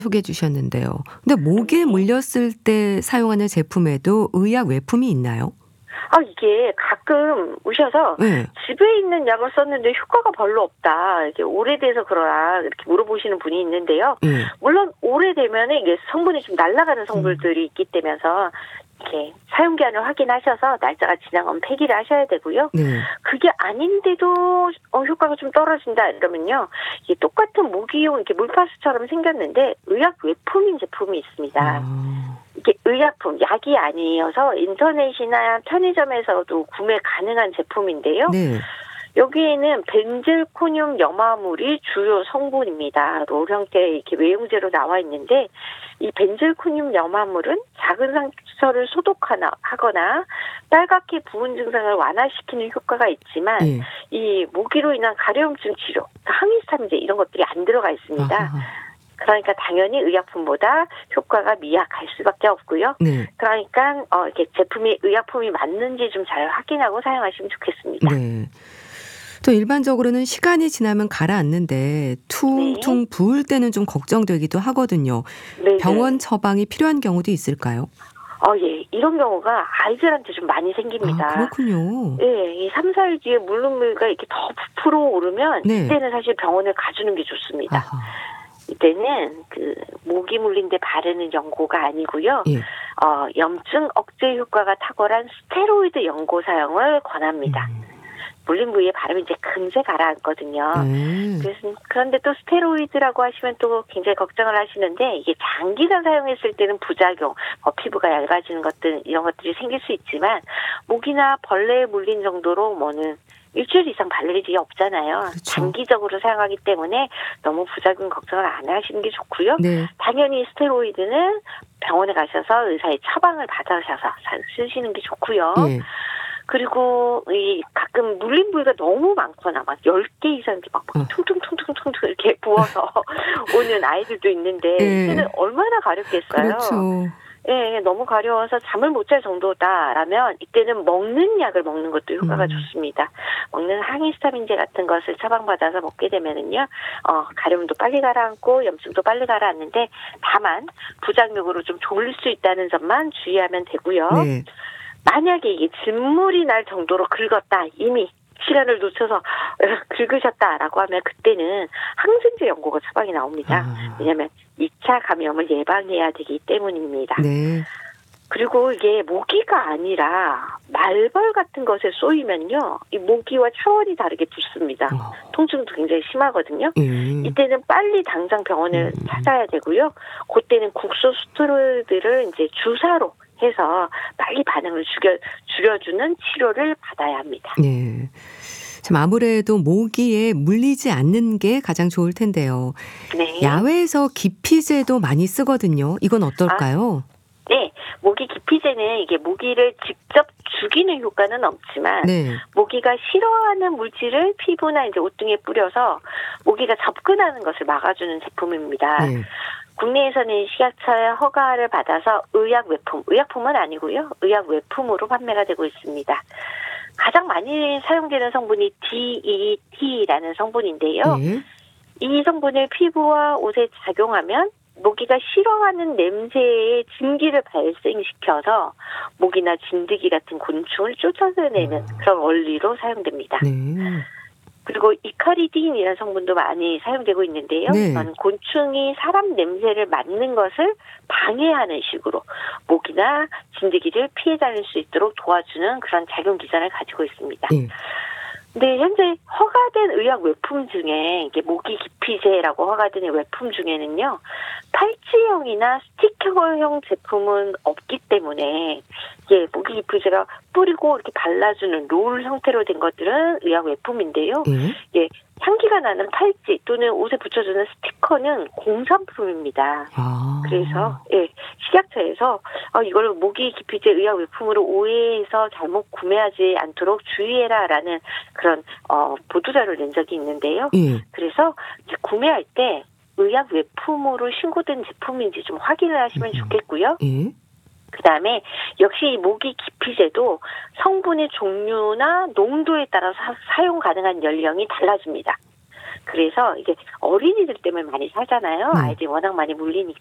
소개해 주셨는데요. 근데 목에 네. 물렸을 때 사용하는 제품에도 의약 외품이 있나요? 이게 가끔 오셔서 예. 집에 있는 약을 썼는데 효과가 별로 없다. 이게 오래돼서 그러나 이렇게 물어보시는 분이 있는데요. 예. 물론 오래되면은 이게 성분이 좀 날아가는 음. 성분들이 있기 때문에서 이렇게 사용 기한을 확인하셔서 날짜가 지나가면 폐기를 하셔야 되고요. 네. 그게 아닌데도 효과가 좀 떨어진다 이러면요. 이게 똑같은 모기용 이렇게 물파스처럼 생겼는데 의약 외품인 제품이 있습니다. 아. 이게 의약품, 약이 아니어서 인터넷이나 편의점에서도 구매 가능한 제품인데요. 네. 여기에는 벤질코늄 염화물이 주요 성분입니다. 롤 형태의 이렇게 외용제로 나와 있는데 이 벤질코늄 염화물은 작은 상처를 소독하거나 빨갛게 부은 증상을 완화시키는 효과가 있지만 예. 이 모기로 인한 가려움증 치료, 항히스타민제 이런 것들이 안 들어가 있습니다. 아하. 그러니까 당연히 의약품보다 효과가 미약할 수밖에 없고요. 네. 그러니까 이렇게 제품이 의약품이 맞는지 좀 잘 확인하고 사용하시면 좋겠습니다. 네. 또 일반적으로는 시간이 지나면 가라앉는데 네. 퉁퉁 부을 때는 좀 걱정되기도 하거든요. 병원 네네. 처방이 필요한 경우도 있을까요? 예. 이런 경우가 아이들한테 좀 많이 아, 생깁니다. 그렇군요. 예. 이 3-4일 뒤에 물눈물과 이렇게 더 부풀어 오르면 네. 이때는 사실 병원을 가주는 게 좋습니다. 아하. 이때는 모기 물린 데 바르는 연고가 아니고요. 예. 염증 억제 효과가 탁월한 스테로이드 연고 사용을 권합니다. 물린 부위에 바르면 이제 금세 가라앉거든요. 네. 그런데 또 스테로이드라고 하시면 또 굉장히 걱정을 하시는데 이게 장기간 사용했을 때는 부작용, 피부가 얇아지는 것들 이런 것들이 생길 수 있지만 모기나 벌레에 물린 정도로 뭐는 일주일 이상 바를 일이 없잖아요. 그렇죠. 장기적으로 사용하기 때문에 너무 부작용 걱정을 안 하시는 게 좋고요. 네. 당연히 스테로이드는 병원에 가셔서 의사의 처방을 받으셔서 쓰시는 게 좋고요. 예. 그리고 가끔 물린 부위가 너무 많거나 막 10개 이상 이렇게 막 퉁퉁퉁퉁퉁 이렇게 부어서 오는 아이들도 있는데 예. 이때는 얼마나 가렵겠어요. 그렇죠. 예, 너무 가려워서 잠을 못 잘 정도다라면 이때는 먹는 약을 먹는 것도 효과가 좋습니다. 먹는 항히스타민제 같은 것을 처방받아서 먹게 되면은요, 가려움도 빨리 가라앉고 염증도 빨리 가라앉는데 다만 부작용으로 좀 졸릴 수 있다는 점만 주의하면 되고요. 네. 만약에 이게 진물이 날 정도로 긁었다, 이미 시간을 놓쳐서 긁으셨다라고 하면 그때는 항생제 연고가 처방이 나옵니다. 아. 왜냐하면 2차 감염을 예방해야 되기 때문입니다. 네. 그리고 이게 모기가 아니라 말벌 같은 것에 쏘이면요, 이 모기와 차원이 다르게 붓습니다. 통증도 굉장히 심하거든요. 예. 이때는 빨리 당장 병원을 찾아야 되고요. 그때는 국소 스테로이드를 이제 주사로 해서 빨리 반응을 줄여주는 치료를 받아야 합니다. 예. 참 아무래도 모기에 물리지 않는 게 가장 좋을 텐데요. 네. 야외에서 기피제도 많이 쓰거든요. 이건 어떨까요? 네. 모기 기피제는 이게 모기를 직접 죽이는 효과는 없지만 네. 모기가 싫어하는 물질을 피부나 이제 옷 등에 뿌려서 모기가 접근하는 것을 막아주는 제품입니다. 네. 국내에서는 식약처의 허가를 받아서 의약 외품, 의약품은 아니고요. 의약 외품으로 판매가 되고 있습니다. 가장 많이 사용되는 성분이 DET라는 성분인데요. 예. 이 성분을 피부와 옷에 작용하면 모기가 싫어하는 냄새의 진기를 발생시켜서 모기나 진드기 같은 곤충을 쫓아내는 그런 원리로 사용됩니다. 네. 그리고 이카리딘이라는 성분도 많이 사용되고 있는데요. 네. 이건 곤충이 사람 냄새를 맡는 것을 방해하는 식으로 모기나 진드기를 피해 다닐 수 있도록 도와주는 그런 작용 기전을 가지고 있습니다. 예. 네, 현재 허가된 의약 외품 중에 이게 모기 기피제라고 허가된 외품 중에는요, 팔찌형이나 스티커형 제품은 없기 때문에 모기 기피제가 뿌리고 이렇게 발라주는 롤 형태로 된 것들은 의약 외품인데요. 예. 향기가 나는 팔찌 또는 옷에 붙여주는 스티커는 공산품입니다. 아. 그래서 식약처에서 이걸 모기 기피제 의약 외품으로 오해해서 잘못 구매하지 않도록 주의해라라는 그런 보도자료를 낸 적이 있는데요. 예. 그래서 이제 구매할 때 의약 외품으로 신고된 제품인지 좀 확인을 하시면 좋겠고요. 예. 그다음에 역시 이 모기 기피제도 성분의 종류나 농도에 따라서 사용 가능한 연령이 달라집니다. 그래서 이게 어린이들 때문에 많이 살잖아요. 네. 아이들이 워낙 많이 물리니까.